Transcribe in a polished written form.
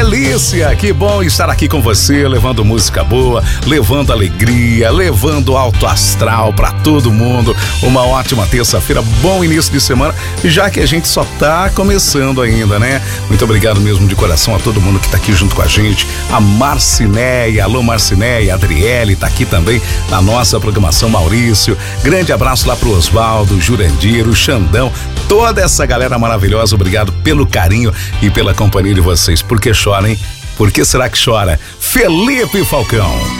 delícia, que bom estar aqui com você, levando música boa, levando alegria, levando alto astral pra todo mundo. Uma ótima terça-feira, bom início de semana, já que a gente só tá começando ainda, né? Muito obrigado mesmo de coração a todo mundo que tá aqui junto com a gente. A Marcinéia, alô Marcinéia, a Adriele tá aqui também na nossa programação, Maurício. Grande abraço lá pro Osvaldo, Jurandir, o Xandão, toda essa galera maravilhosa. Obrigado pelo carinho e pela companhia de vocês. Por que chora, hein? Por que será que chora? Felipe Falcão.